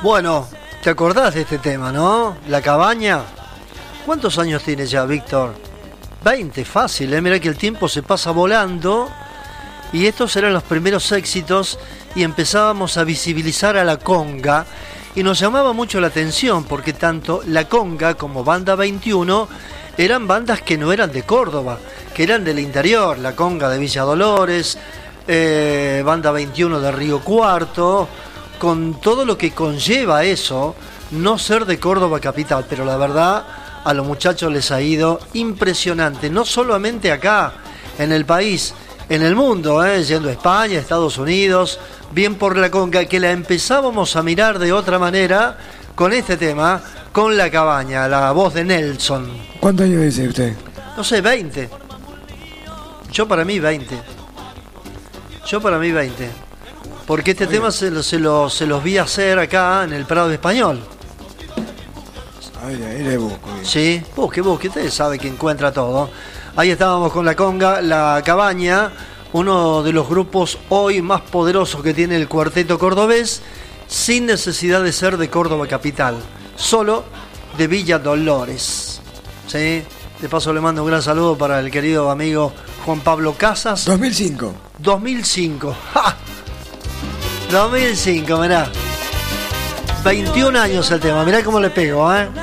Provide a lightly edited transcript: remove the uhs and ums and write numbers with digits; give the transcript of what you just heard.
Bueno, ¿te acordás de este tema, no? La cabaña. ¿Cuántos años tienes ya, Víctor? 20, fácil, ¿eh? Mirá que el tiempo se pasa volando. Y estos eran los primeros éxitos y empezábamos a visibilizar a la conga. Y nos llamaba mucho la atención porque tanto la conga como Banda 21 eran bandas que no eran de Córdoba, que eran del interior. La conga de Villa Dolores, Banda 21 de Río Cuarto, con todo lo que conlleva eso, no ser de Córdoba capital. Pero la verdad, a los muchachos les ha ido impresionante, no solamente acá, en el país, en el mundo, yendo a España, Estados Unidos, bien por la conga, que la empezábamos a mirar de otra manera con este tema, con La Cabaña, la voz de Nelson. ¿Cuántos años dice usted? No sé, 20. Yo para mí 20. Porque este tema se los vi hacer acá en el Prado Español. Ahí le busco. Sí, busque, usted sabe que encuentra todo. Ahí estábamos con la conga, La Cabaña, uno de los grupos hoy más poderosos que tiene el cuarteto cordobés, sin necesidad de ser de Córdoba capital, solo de Villa Dolores. ¿Sí? De paso le mando un gran saludo para el querido amigo Juan Pablo Casas. 2005. 2005. ¡Ja! 2005, mirá. 21 años el tema, mirá cómo le pego, ¿eh?